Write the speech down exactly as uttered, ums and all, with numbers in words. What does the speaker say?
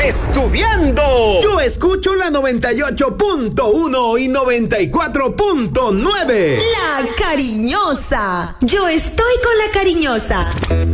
estudiando. Yo escucho la noventa y ocho punto uno y noventa y cuatro punto nueve. La Cariñosa. Yo estoy con La Cariñosa.